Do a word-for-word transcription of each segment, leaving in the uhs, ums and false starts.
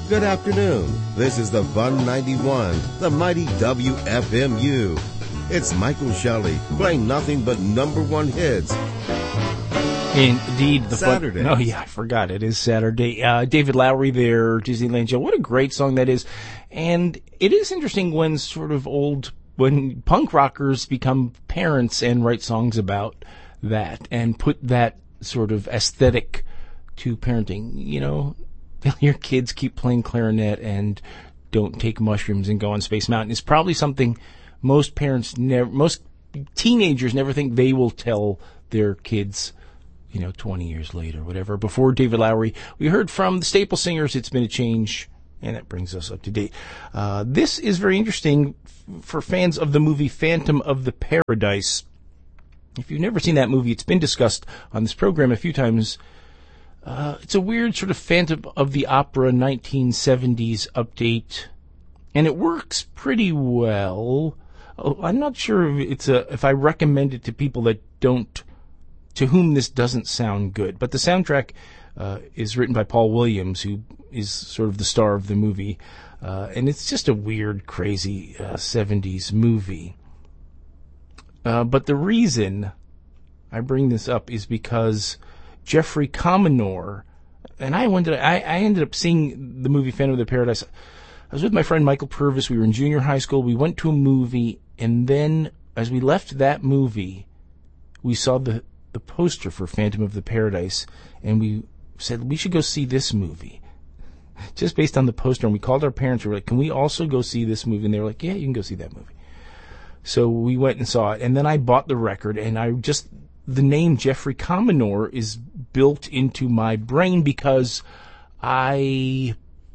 Good afternoon. This is the Fun ninety-one, the mighty W F M U. It's Michael Shelley playing nothing but number one hits. Indeed. The Saturday. Fun- oh, yeah, I forgot. It is Saturday. Uh, David Lowery there, Disneyland Joe. What a great song that is. And it is interesting when sort of old, when punk rockers become parents and write songs about that and put that sort of aesthetic to parenting. You know, your kids keep playing clarinet and don't take mushrooms and go on Space Mountain. It's probably something most parents never, most teenagers never think they will tell their kids, you know, twenty years later, whatever. Before David Lowery, we heard from the Staple Singers, It's Been a Change, and that brings us up to date. Uh, this is very interesting f- for fans of the movie Phantom of the Paradise. If you've never seen that movie, it's been discussed on this program a few times. Uh, it's a weird sort of Phantom of the Opera nineteen seventies update, and it works pretty well. Oh, I'm not sure if it's a, if I recommend it to people that don't, to whom this doesn't sound good. But the soundtrack uh, is written by Paul Williams, who is sort of the star of the movie, uh, and it's just a weird, crazy uh, seventies movie. Uh, but the reason I bring this up is because Jeffrey Commodore, and I ended, I, I ended up seeing the movie Phantom of the Paradise. I was with my friend Michael Purvis. We were in junior high school. We went to a movie, and then as we left that movie, we saw the, the poster for Phantom of the Paradise, and we said, we should go see this movie. Just based on the poster, and we called our parents. We were like, can we also go see this movie? And they were like, yeah, you can go see that movie. So we went and saw it, and then I bought the record, and I just, the name Jeffrey Commodore is built into my brain because I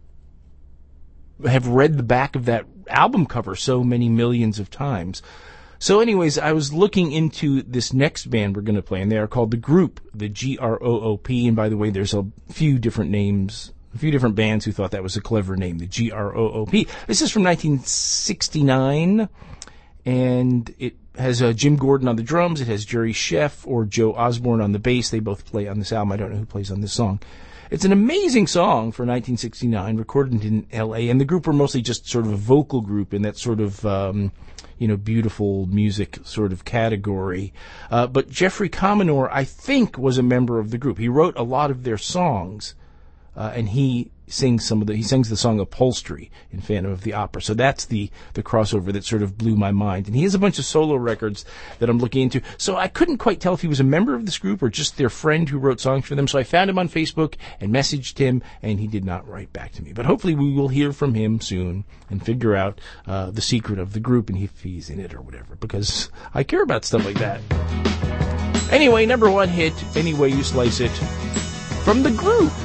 have read the back of that album cover so many millions of times. So anyways, I was looking into this next band we're going to play, and they are called The Group, the G R O O P, and by the way, there's a few different names, a few different bands who thought that was a clever name, the G R O O P. This is from nineteen sixty-nine, and it has uh, Jim Gordon on the drums, it has Jerry Sheff or Joe Osborne on the bass. They both play on this album. I don't know who plays on this song. It's an amazing song for nineteen sixty-nine, recorded in L A, and the group were mostly just sort of a vocal group in that sort of, um, you know, beautiful music sort of category. Uh, but Jeffrey Commodore, I think, was a member of the group. He wrote a lot of their songs, uh, and he sings some of the, he sings the song Upholstery in Phantom of the Opera. So that's the, the crossover that sort of blew my mind. And he has a bunch of solo records that I'm looking into. So I couldn't quite tell if he was a member of this group or just their friend who wrote songs for them. So I found him on Facebook and messaged him, and he did not write back to me. But hopefully we will hear from him soon and figure out, uh, the secret of the group and if he's in it or whatever, because I care about stuff like that. Anyway, number one hit, any way you slice it, from The Group.